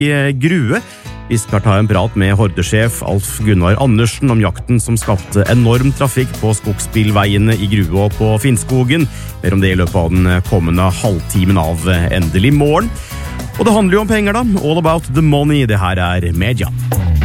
Grue. Vi skal ta en prat med hordesjef Alf Gunnar Andersen om jakten som skapte enorm trafikk på skogsbilveiene i Grue og på Finnskogen. Mer om det i løpet av den kommende halvtimen av Endelig morgen. Og det handler jo om penger da. All about the money. Det her er Media.